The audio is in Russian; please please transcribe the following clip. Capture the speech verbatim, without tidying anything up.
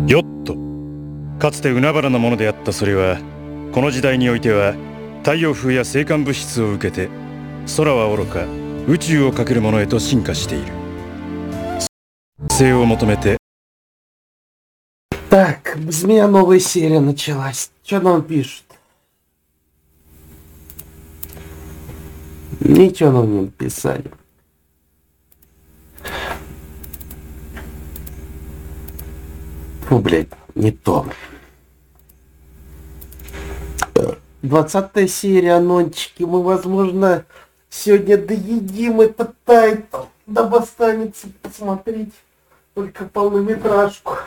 ヨット。かつて海原のものであったそれは、この時代においては太陽風や星間物質を受けて、空はおろか宇宙を駆けるものへと進化している。生を求めて。 Так, без меня новая серия началась. Что нам пишут? Ничего нам не написали. Фу, блядь, не то. Двадцатая серия, анончики. Мы, возможно, сегодня доедим этот тайтл. Дабы останется посмотреть только полнометражку.